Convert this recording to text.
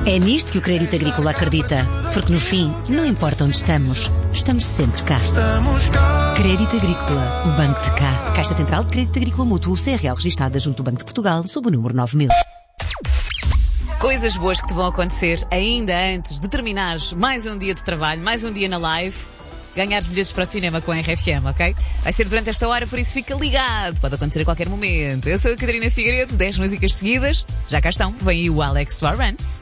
É nisto que o Crédito Agrícola acredita. Porque no fim, não importa onde estamos, estamos sempre cá. Crédito Agrícola, o banco de cá. Caixa Central de Crédito Agrícola Mútuo, CRL registada junto do Banco de Portugal, sob o número 9000. Coisas boas que te vão acontecer ainda antes de terminares mais um dia de trabalho, mais um dia na live. Ganhares bilhetes para o cinema com a RFM, ok? Vai ser durante esta hora, por isso fica ligado. Pode acontecer a qualquer momento. Eu sou a Catarina Figueiredo, 10 músicas seguidas. Já cá estão. Vem aí o Alex Warren.